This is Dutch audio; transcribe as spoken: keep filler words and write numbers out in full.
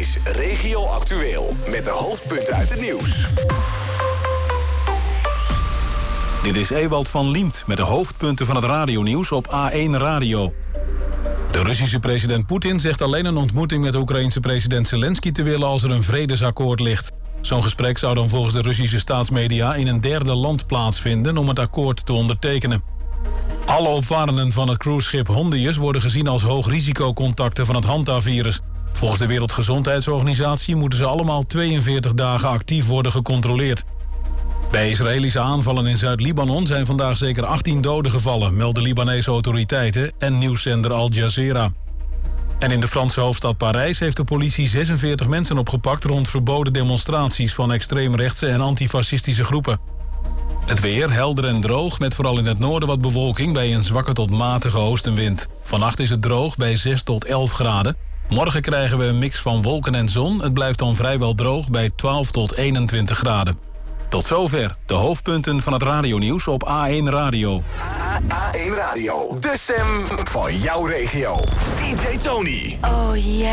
is Regio Actueel. Met de hoofdpunten uit het nieuws. Dit is Ewald van Liemt met de hoofdpunten van het radionieuws op A één Radio. De Russische president Poetin zegt alleen een ontmoeting met de Oekraïense president Zelensky te willen als er een vredesakkoord ligt. Zo'n gesprek zou dan volgens de Russische staatsmedia in een derde land plaatsvinden om het akkoord te ondertekenen. Alle opvarenden van het cruiseschip Hondius worden gezien als hoogrisicocontacten van het Hanta-virus. Volgens de Wereldgezondheidsorganisatie moeten ze allemaal tweeënveertig dagen actief worden gecontroleerd. Bij Israëlische aanvallen in Zuid-Libanon zijn vandaag zeker achttien doden gevallen, melden Libanese autoriteiten en nieuwszender Al Jazeera. En in de Franse hoofdstad Parijs heeft de politie zesenveertig mensen opgepakt rond verboden demonstraties van extreemrechtse en antifascistische groepen. Het weer helder en droog, met vooral in het noorden wat bewolking bij een zwakke tot matige oostenwind. Vannacht is het droog bij zes tot elf graden. Morgen krijgen we een mix van wolken en zon. Het blijft dan vrijwel droog bij twaalf tot eenentwintig graden. Tot zover de hoofdpunten van het radionieuws op A één Radio. A één Radio, de stem van jouw regio. D J Tony. Oh yeah.